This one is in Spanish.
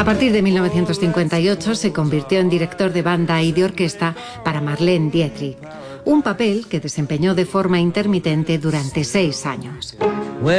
partir de 1958 se convirtió en director de banda y de orquesta para Marlene Dietrich, un papel que desempeñó de forma intermitente durante 6 años.